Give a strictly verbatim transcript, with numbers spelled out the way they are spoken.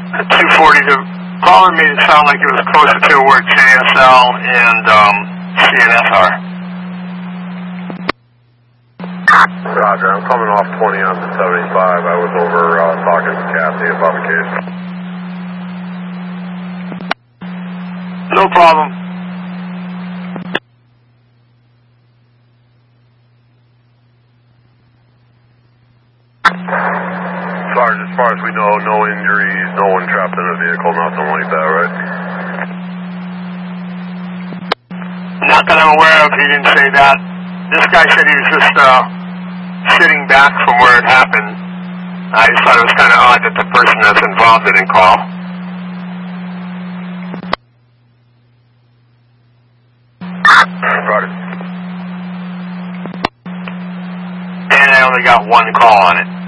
two forty, the caller made it sound like it was closer to where J S L and um, C N S are. Roger, I'm coming off twenty on the seventy-five. I was over uh, talking to Kathy about the case. No problem. Sarge, as far as we know, no injuries, no one trapped in a vehicle, nothing like that, right? Not that I'm aware of, he didn't say that. This guy said he was just uh, sitting back from where it happened. I just thought it was kind of odd that the person that's involved didn't call. Roger. And I only got one call on it.